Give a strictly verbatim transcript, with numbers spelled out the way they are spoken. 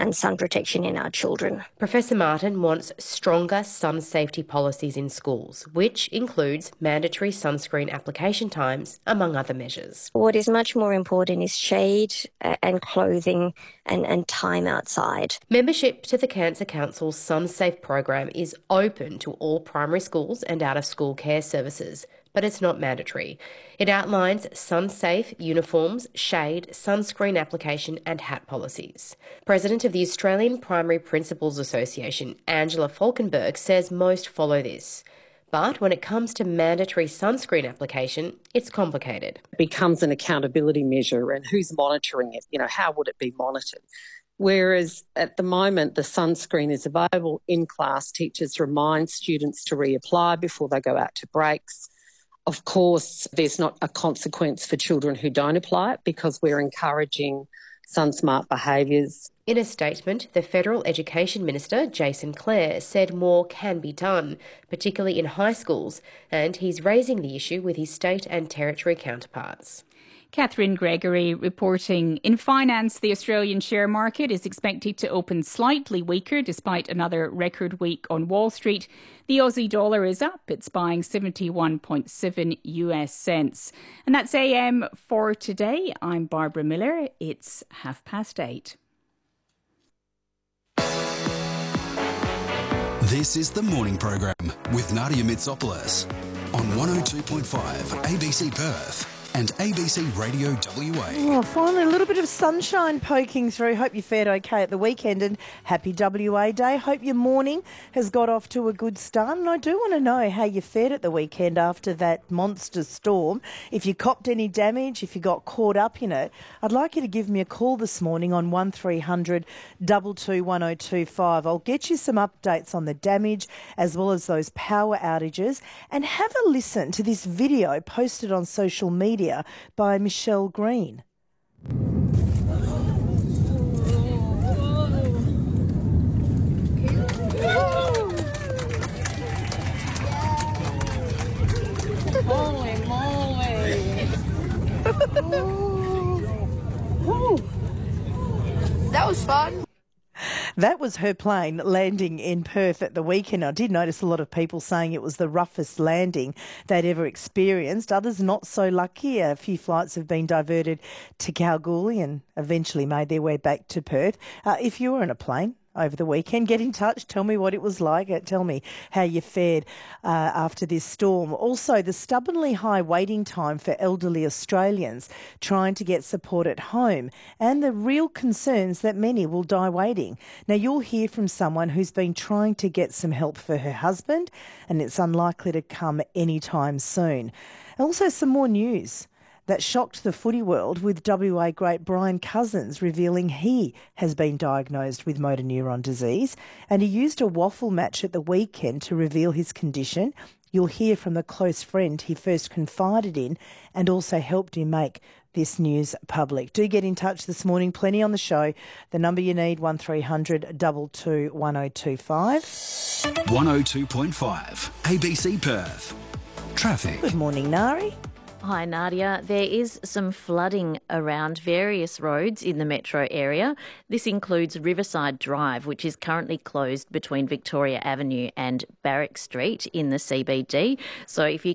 and sun protection in our children. Professor Martin wants stronger sun safety policies in schools, which includes mandatory sunscreen application times, among other measures. What is much more important is shade uh, and clothing and, and time outside. Membership to the Cancer Council's Sun Safe program is open to all primary schools and out-of-school care services, but it's not mandatory. It outlines sun-safe uniforms, shade, sunscreen application and hat policies. President of the Australian Primary Principals Association, Angela Falkenberg, says most follow this. But when it comes to mandatory sunscreen application, it's complicated. It becomes an accountability measure, and who's monitoring it? You know, how would it be monitored? Whereas at the moment, the sunscreen is available in class. Teachers remind students to reapply before they go out to breaks. Of course, there's not a consequence for children who don't apply it because we're encouraging sun-smart behaviours. In a statement, the Federal Education Minister, Jason Clare, said more can be done, particularly in high schools, and he's raising the issue with his state and territory counterparts. Catherine Gregory reporting. In finance, the Australian share market is expected to open slightly weaker despite another record week on Wall Street. The Aussie dollar is up. It's buying seventy-one point seven US cents. And that's A M for today. I'm Barbara Miller. It's half past eight. This is the morning program with Nadia Mitsopoulos on one oh two point five A B C Perth and A B C Radio W A. Oh, finally, a little bit of sunshine poking through. Hope you fared okay at the weekend, and happy W A Day. Hope your morning has got off to a good start. And I do want to know how you fared at the weekend after that monster storm. If you copped any damage, if you got caught up in it, I'd like you to give me a call this morning on one three hundred two two one oh two five. I'll get you some updates on the damage as well as those power outages, and have a listen to this video posted on social media by Michelle Green. Holy moly. That was fun. That was her plane landing in Perth at the weekend. I did notice a lot of people saying it was the roughest landing they'd ever experienced. Others not so lucky. A few flights have been diverted to Kalgoorlie and eventually made their way back to Perth. Uh, if you were in a plane over the weekend, get in touch. Tell me what it was like. Tell me how you fared uh, after this storm. Also, the stubbornly high waiting time for elderly Australians trying to get support at home, and the real concerns that many will die waiting. Now, you'll hear from someone who's been trying to get some help for her husband, and it's unlikely to come anytime soon. Also, some more news that shocked the footy world, with W A great Brian Cousins revealing he has been diagnosed with motor neuron disease, and he used a waffle match at the weekend to reveal his condition. You'll hear from the close friend he first confided in and also helped him make this news public. Do get in touch this morning. Plenty on the show. The number you need, one three hundred two two one oh two five. one oh two point five A B C Perth. Traffic. Good morning, Nari. Hi Nadia, there is some flooding around various roads in the metro area. This includes Riverside Drive, which is currently closed between Victoria Avenue and Barrack Street in the C B D. So if you're